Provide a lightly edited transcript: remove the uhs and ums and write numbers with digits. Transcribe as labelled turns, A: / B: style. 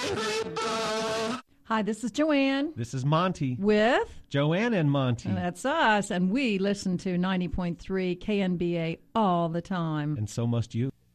A: Hi, this is Joanne.
B: This is Monty.
A: With
B: Joanne and Monty.
A: And that's us, and we listen to 90.3 KNBA all the time.
B: And so must you.